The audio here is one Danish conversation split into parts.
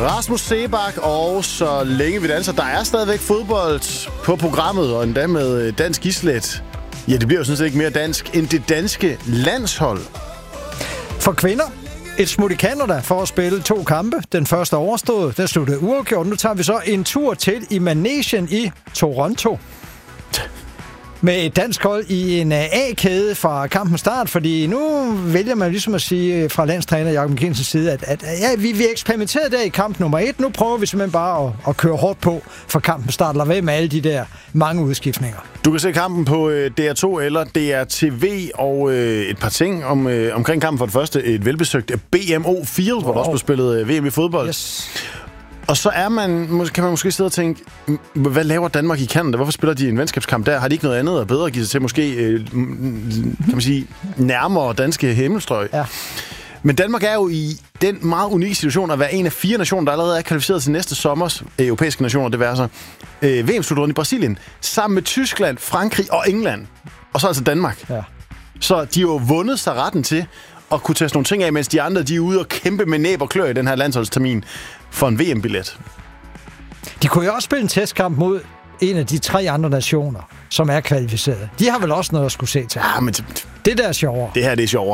Rasmus Seebach, og så længe vi danser. Der er stadigvæk fodbold på programmet, og endda med dansk islet. Ja, det bliver jo sådan set ikke mere dansk end det danske landshold. For kvinder, et smut i Canada for at spille 2 kampe. Den første overstået, der sluttede uafgjort. Nu tager vi så en tur til i Manegen i Toronto. Med et dansk hold i en A-kæde fra kampens start, fordi nu vælger man ligesom at sige fra landstræner Jakob Kinsens side, at ja, vi eksperimenterede der i kamp nummer 1. Nu prøver vi simpelthen bare at køre hårdt på for kampens start. Lad være med alle de der mange udskiftninger. Du kan se kampen på DR2 eller DRTV, og et par ting omkring kampen. For det første et velbesøgt BMO Field, hvor der også blev spillet VM i fodbold. Yes. Og så kan man måske sidde og tænke, hvad laver Danmark i Canada? Hvorfor spiller de en venskabskamp der? Har de ikke noget andet og bedre at give sig til måske, kan man sige, nærmere danske himmelstrøg? Ja. Men Danmark er jo i den meget unikke situation at være en af 4 nationer, der allerede er kvalificeret til næste sommers europæiske nationer, det vil sige VM-slutrunde i Brasilien, sammen med Tyskland, Frankrig og England. Og så altså Danmark. Ja. Så de har jo vundet sig retten til at kunne tage sådan nogle ting af, mens de andre de er ude og kæmpe med næb og klør i den her landsholdstermin for en VM-billet. De kunne jo også spille en testkamp mod en af de 3 andre nationer, som er kvalificeret. De har vel også noget at skulle se til. Ja, men det der er sjovere. Det her det er sjovere.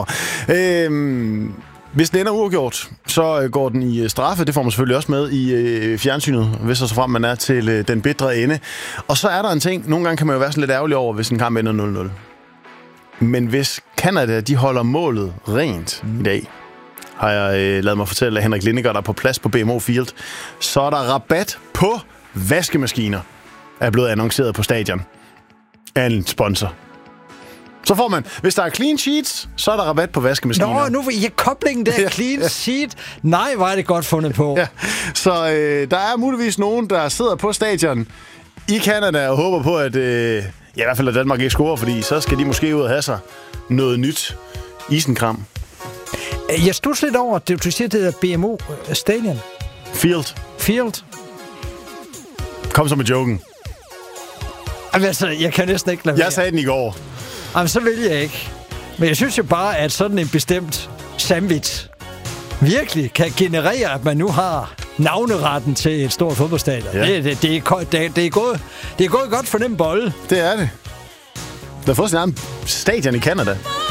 Hvis den ender uafgjort, så går den i straffe. Det får man selvfølgelig også med i fjernsynet, hvis så frem man er til den bitre ende. Og så er der en ting. Nogle gange kan man jo være sådan lidt ærgerlig over, hvis en kamp ender 0-0. Men hvis Canada, de holder målet rent i dag, har jeg ladet mig fortælle af Henrik Lindegaard, der er på plads på BMO Field, så er der rabat på vaskemaskiner, er blevet annonceret på stadion af en sponsor. Så får man, hvis der er clean sheets, så er der rabat på vaskemaskiner. Nu er koblingen der, clean sheet. Nej, hvor er det godt fundet på. Ja. Så der er muligvis nogen, der sidder på stadion i Canada og håber på, at i hvert fald at Danmark ikke scorer, fordi så skal de måske ud og have sig noget nyt isenkram. Jeg studser lidt over, du siger, det hedder BMO Stadion. Field. Kom så med joken. Altså, jeg kan næsten ikke lade være. Jeg sagde den i går. Jamen, så vil jeg ikke. Men jeg synes jo bare, at sådan en bestemt sandwich virkelig kan generere, at man nu har navneretten til et stort fodboldstadion. Ja. Det er gået godt for den bolle. Det er det. Der har fået sin egen stadion i Canada.